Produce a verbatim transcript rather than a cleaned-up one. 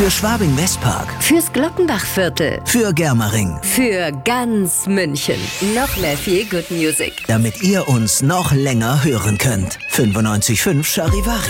Für Schwabing-Westpark. Fürs Glockenbachviertel. Für Germering. Für ganz München. Noch mehr viel Good Music. Damit ihr uns noch länger hören könnt. fünfundneunzig Komma fünf Charivari.